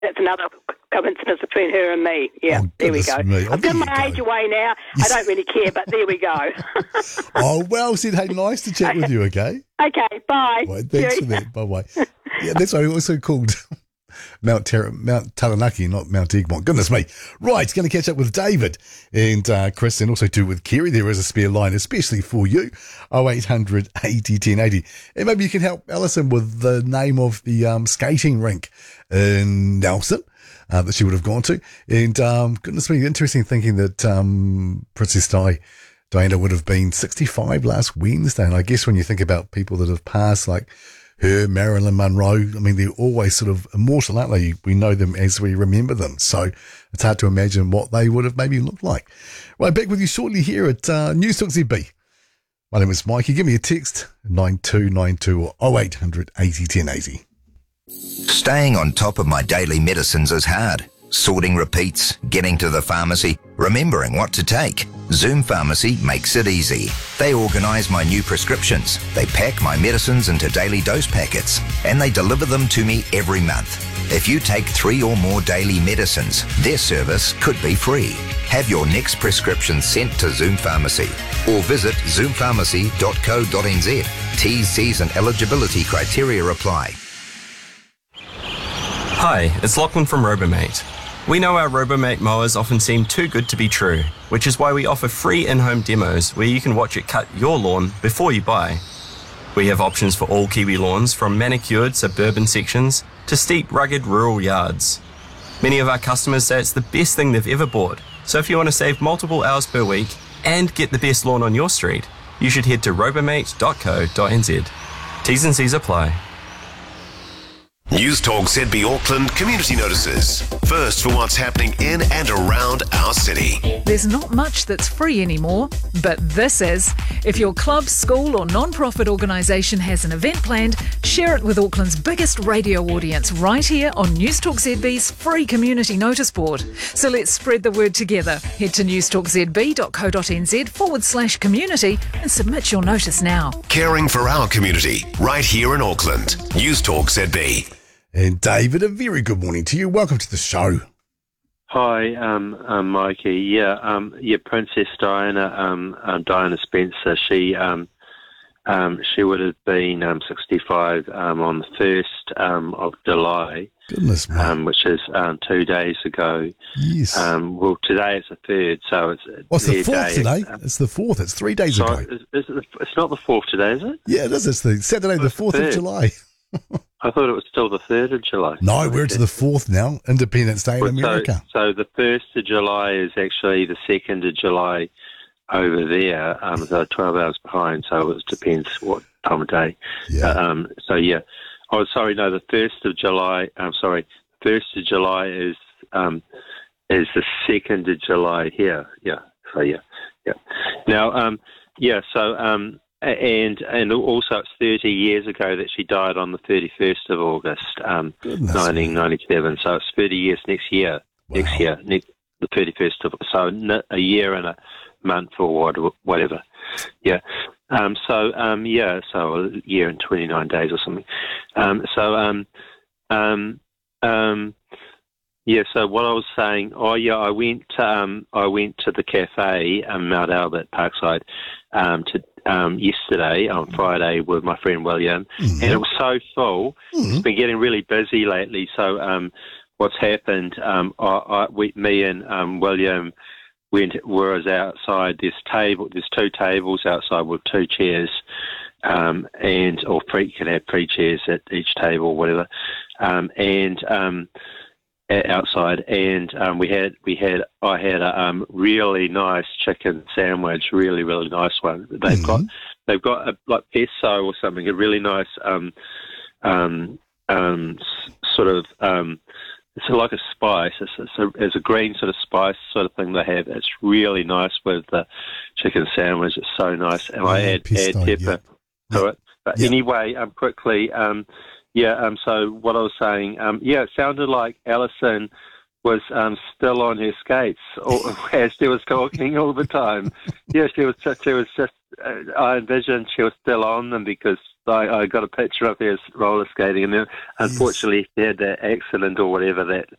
That's another coincidence between her and me. Yeah, Oh, there we go. goodness me. Oh, I've there given you my go. age away now. I don't really care, but there we go. Oh, well said. Hey, nice to chat with you, okay? Okay, bye. Right, thanks for that. Bye-bye. Yeah, that's why we also called Mount Taranaki, not Mount Egmont. Goodness me. Right, going to catch up with David and Chris, and also too with Kerry. There is a spare line, especially for you, 0800 80 10 80. And maybe you can help Alison with the name of the skating rink in Nelson that she would have gone to. And goodness me, interesting thinking that Princess Diana would have been 65 last Wednesday. And I guess when you think about people that have passed, like her, Marilyn Monroe, I mean, they're always sort of immortal, aren't they? We know them as we remember them. So it's hard to imagine what they would have maybe looked like. Right, back with you shortly here at News Talk ZB. My name is Mikey. Give me a text, 9292 or 0800 80 10 80. Staying on top of my daily medicines is hard. Sorting repeats, getting to the pharmacy, remembering what to take. Zoom Pharmacy makes it easy. They organise my new prescriptions. They pack my medicines into daily dose packets, and they deliver them to me every month. If you take 3 or more daily medicines, their service could be free. Have your next prescription sent to Zoom Pharmacy or visit zoompharmacy.co.nz. T's, C's and eligibility criteria apply. Hi, it's Lachlan from Robomate. We know our Robomate mowers often seem too good to be true, which is why we offer free in-home demos where you can watch it cut your lawn before you buy. We have options for all Kiwi lawns, from manicured suburban sections to steep, rugged rural yards. Many of our customers say it's the best thing they've ever bought, so if you want to save multiple hours per week and get the best lawn on your street, you should head to robomate.co.nz. T's and C's apply. News Talk ZB Auckland community notices. First for what's happening in and around our city. There's not much that's free anymore, but this is. If your club, school or non-profit organisation has an event planned, share it with Auckland's biggest radio audience right here on News Talk ZB's free community notice board. So let's spread the word together. Head to newstalkzb.co.nz/community and submit your notice now. Caring for our community right here in Auckland. News Talk ZB. And David, a very good morning to you. Welcome to the show. Hi, Mikey. Yeah, Princess Diana, Diana Spencer. She would have been 65 on the 1st of July. Goodness me. Which is 2 days ago. Yes. Well, today is the 3rd, so it's What's the 4th today? It's the 4th. It's 3 days ago. It's not the 4th today, is it? Yeah, it is. It's the Saturday, the 4th of July. I thought it was still the 3rd of July. No, we're into the 4th now, Independence Day in America. So the 1st of July is actually the 2nd of July over there. So 12 hours behind, so it depends what time of day. Yeah. Oh, sorry, no, the 1st of July, the 1st of July is the 2nd of July here. Yeah. So, yeah. Now, And also it's 30 years ago that she died on the 31st of August, 1997. So it's 30 years next year. Wow. The 31st of, so a year and a month or whatever. Yeah. So a year and 29 days or something. So what I was saying, I went to the cafe, Mount Albert, Parkside, yesterday on Friday with my friend William, and it was so full. It's been getting really busy lately. So what's happened? Me and William was outside. There's 2 tables outside with 2 chairs, you can have 3 chairs at each table, whatever, outside, and I had a really nice chicken sandwich, really nice one. They've got a, like pesto or something, a really nice it's like a spice. It's a green sort of spice sort of thing they have. It's really nice with the chicken sandwich. It's so nice, and I add pepper to it. But anyway, quickly. So what I was saying, it sounded like Alison was still on her skates as she was talking all the time. Yeah, she was just I envisioned she was still on them because I got a picture of her roller skating, and then unfortunately she had that accident or whatever that